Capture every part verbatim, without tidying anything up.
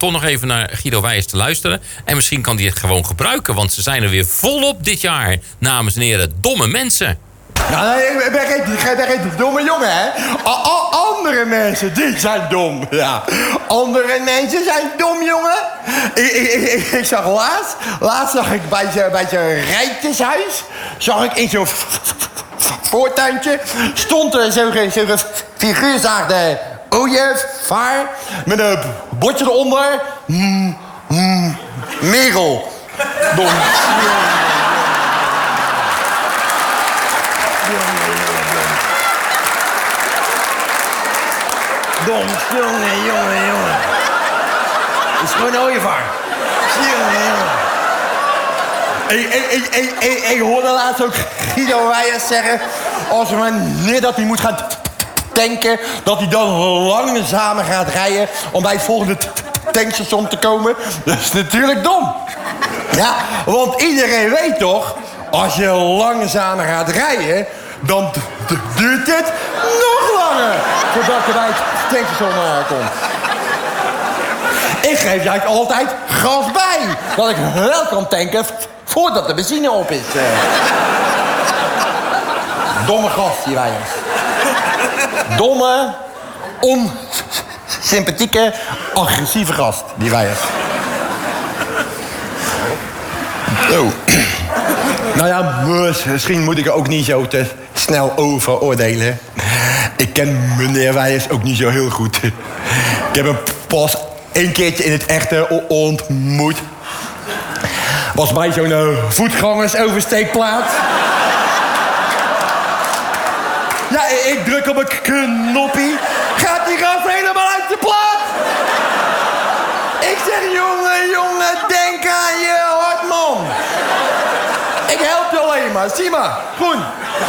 kom nog even naar Guido Wijers te luisteren. En misschien kan hij het gewoon gebruiken. Want ze zijn er weer volop dit jaar. Dames en heren, domme mensen. Nou, ik ben geen, ik ben geen domme jongen, hè. A, a, andere mensen, die zijn dom, ja. Andere mensen zijn dom, jongen. Ik, ik, ik, ik zag laatst, laatst zag ik bij zo'n bij zo'n rijtjeshuis... zag ik in zo'n voortuintje... stond er zo'n zo figuur, zaagde... ooievaar, met een bordje eronder... Mm, mm, Merel. Dom. Dom, jongen, jongen, jongen. Het is gewoon een ooievaar. Jongen, jongen. Ik, ik, ik, ik, ik, ik hoorde laatst ook Guido Wijers zeggen... als er maar niet dat hij moet gaan tanken... dat hij dan langzamer gaat rijden... om bij het volgende tankstation te komen. Dat is natuurlijk dom. Ja, want iedereen weet toch... als je langzamer gaat rijden... dan duurt het nog langer... voordat je bij het tankstation uh, komt. Ik geef eigenlijk altijd gas bij. Dat ik wel kan tanken voordat de benzine op is. Uh. Domme gast, die Wijers. Domme, onsympathieke, agressieve gast, die Wijers. Oh. Nou ja, misschien moet ik er ook niet zo te snel over oordelen. Ik ken meneer Wijers ook niet zo heel goed. Ik heb hem pas één keertje in het echte ontmoet. Was bij zo'n uh, voetgangersoversteekplaats. Ja, ik druk op een knoppie. Gaat die gast helemaal uit de plaat? Ik zeg, jongen, jongen, denk aan je hart, man. Ik help je alleen maar. Zie maar. Groen.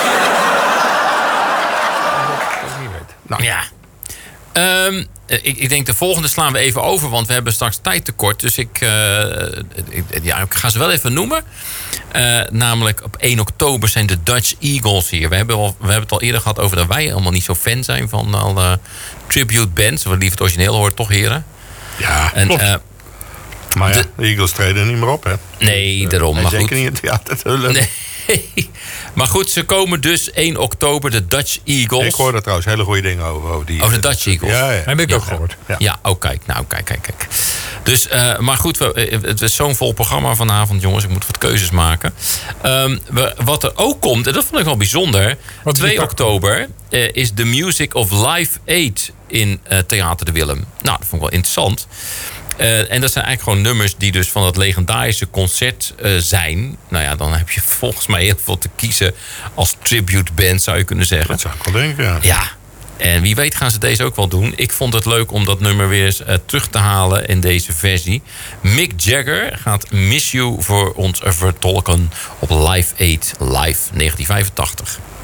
Nou ja. Um, ik, ik denk de volgende slaan we even over, want we hebben straks tijdtekort. Dus ik, uh, ik, ja, ik ga ze wel even noemen. Uh, namelijk op één oktober zijn de Dutch Eagles hier. We hebben, al, we hebben het al eerder gehad over dat wij helemaal niet zo fan zijn van alle tribute bands. We liever het origineel horen, toch heren? Ja, en, klopt. Uh, maar ja, de Eagles treden niet meer op, hè? Nee, dus, daarom. Nee, maar zeker goed. niet in het theater te hullen. Nee. Maar goed, ze komen dus één oktober, de Dutch Eagles. Ik hoor er trouwens hele goede dingen over. Over, die, over de Dutch Eagles? Ja, ja. Heb ik ja, ook gehoord. Ja, ja oh kijk, nou kijk, kijk, kijk. Dus, uh, maar goed, we, het is zo'n vol programma vanavond, jongens. Ik moet wat keuzes maken. Um, we, wat er ook komt, en dat vond ik wel bijzonder. Wat twee oktober uh, is The Music of Live Aid in uh, Theater de Willem. Nou, dat vond ik wel interessant. Uh, en dat zijn eigenlijk gewoon nummers die dus van dat legendarische concert uh, zijn. Nou ja, dan heb je volgens mij heel veel te kiezen als tribute band, zou je kunnen zeggen. Dat zou ik wel denken, ja. Ja, en wie weet gaan ze deze ook wel doen. Ik vond het leuk om dat nummer weer eens uh, terug te halen in deze versie. Mick Jagger gaat Miss You voor ons vertolken op Live Aid Live negentien vijfentachtig.